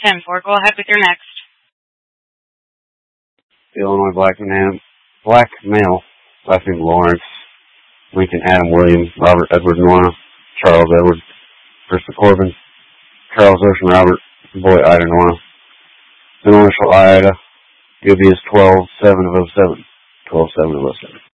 10-4. Go ahead with your next. Illinois black male, last name Lawrence, Lincoln Adam William, Robert Edward Norma, Charles Edward, Krista Corbin, Charles Ocean Robert, boy Ida Norma. The initial Ida, DOB is 12-7 of 07. 12-7 of 07.